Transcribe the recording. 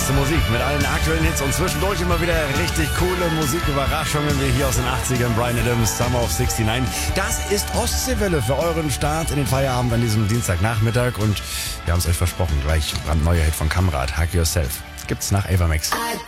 beste Musik mit allen aktuellen Hits und zwischendurch immer wieder richtig coole Musiküberraschungen wie hier aus den 80ern. Bryan Adams, Summer of 69. Das ist Ostseewelle für euren Start in den Feierabend an diesem Dienstagnachmittag und wir haben es euch versprochen, gleich brandneuer Hit von Kamrat, Hug Yourself. Gibt's nach Ava Max.